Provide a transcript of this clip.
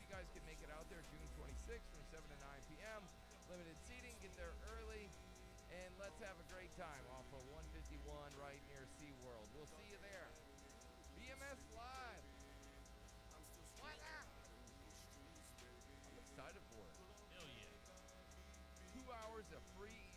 guys can make it out there June 26th from 7 to 9 p.m. Limited seating. Get there early. And let's have a great time off of 151 right near SeaWorld. We'll see you there. BMS Live. What up? I'm excited for it. Hell yeah. 2 hours of free